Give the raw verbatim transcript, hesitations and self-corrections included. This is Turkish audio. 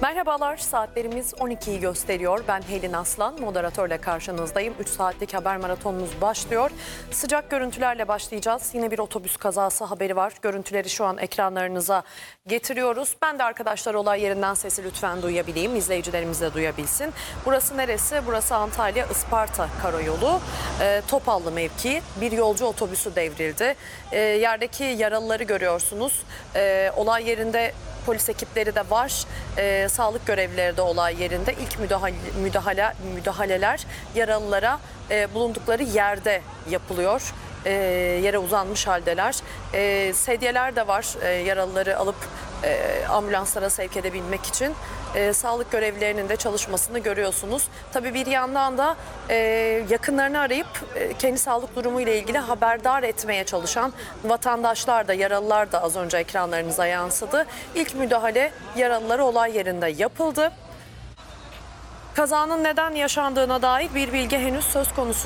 Merhabalar, saatlerimiz on ikiyi gösteriyor. Ben Helin Aslan, moderatörle karşınızdayım. üç saatlik haber maratonumuz başlıyor. Sıcak görüntülerle başlayacağız. Yine bir otobüs kazası haberi var. Görüntüleri şu an ekranlarınıza getiriyoruz. Ben de arkadaşlar olay yerinden sesi lütfen duyabileyim, izleyicilerimiz de duyabilsin. Burası neresi? Burası Antalya Isparta Karayolu. E, Topallı mevki. Bir yolcu otobüsü devrildi. E, yerdeki yaralıları görüyorsunuz. E, olay yerinde polis ekipleri de var. Ee, sağlık görevlileri de olay yerinde. İlk müdahale, müdahale müdahaleler yaralılara e, bulundukları yerde yapılıyor. E, yere uzanmış haldeler. E, sedyeler de var. E, yaralıları alıp e, ambulanslara sevk edebilmek için. E, sağlık görevlilerinin de çalışmasını görüyorsunuz. Tabii bir yandan da e, yakınlarını arayıp e, kendi sağlık durumu ile ilgili haberdar etmeye çalışan vatandaşlar da, yaralılar da az önce ekranlarınıza yansıdı. İlk müdahale yaralılara olay yerinde yapıldı. Kazanın neden yaşandığına dair bir bilgi henüz söz konusu